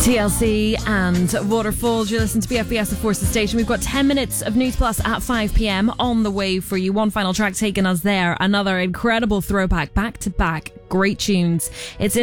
TLC and Waterfalls. You listen to BFBS, of course, the station. We've got 10 minutes of News Plus at 5 p.m. on the way for you. One final track taking us there. Another incredible throwback, back to back. Great tunes. It's